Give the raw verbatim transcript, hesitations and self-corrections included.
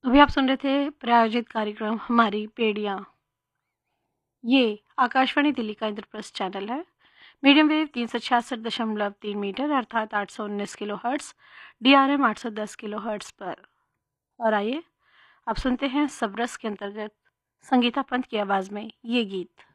अभी आप सुन रहे थे प्रायोजित कार्यक्रम हमारी पेड़ियाँ। ये आकाशवाणी दिल्ली का इंद्रप्रस्थ चैनल है। मीडियम वेव तीन सौ छियासठ दशमलव तीन मीटर अर्थात आठ सौ उन्नीस kilo hertz, D R M आठ सौ दस किलो हर्ट्स पर। और आइए आप सुनते हैं सबरस के अंतर्गत संगीता पंत की आवाज़ में ये गीत।